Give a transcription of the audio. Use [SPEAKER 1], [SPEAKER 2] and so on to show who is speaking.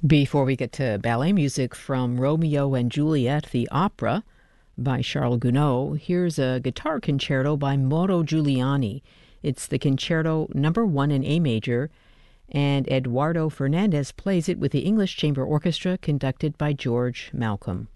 [SPEAKER 1] Before we get to ballet music from Romeo and Juliet, the opera by Charles Gounod, here's a guitar concerto by Mauro Giuliani. It's the concerto number 1 in A major, and Eduardo Fernandez plays it with the English Chamber Orchestra conducted by George Malcolm.